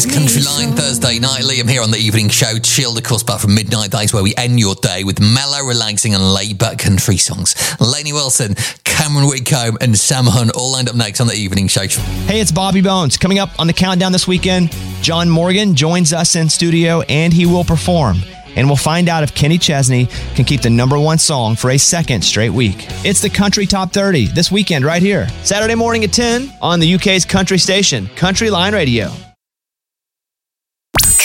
Country Line Thursday night. Liam here on the evening show. Chilled, of course, but from midnight. That is where we end your day with mellow, relaxing and laid-back country songs. Lainey Wilson, Cameron Whitcomb and Sam Hunt all lined up next on the evening show. Hey, it's Bobby Bones. Coming up on the countdown this weekend, John Morgan joins us in studio and he will perform. And we'll find out if Kenny Chesney can keep the number one song for a second straight week. It's the Country Top 30 this weekend right here. Saturday morning at 10 on the UK's country station, Country Line Radio.